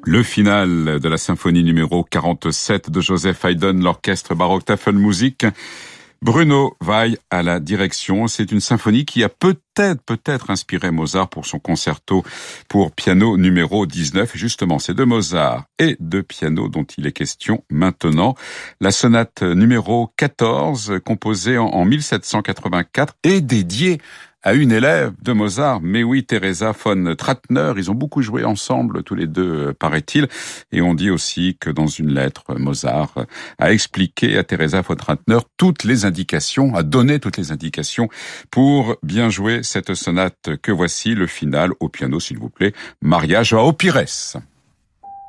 Le final de la symphonie numéro 47 de Joseph Haydn, l'orchestre baroque Tafelmusik. Bruno Weil à la direction. C'est une symphonie qui a peut-être inspiré Mozart pour son concerto pour piano numéro 19. Et justement, c'est de Mozart et de piano dont il est question maintenant. La sonate numéro 14, composée en 1784 et dédiée à une élève de Mozart, mais oui, Theresa von Trattner. Ils ont beaucoup joué ensemble, tous les deux, paraît-il. Et on dit aussi que dans une lettre, Mozart a expliqué à Theresa von Trattner a donné toutes les indications pour bien jouer cette sonate que voici, le final au piano, s'il vous plaît, Maria João Pires.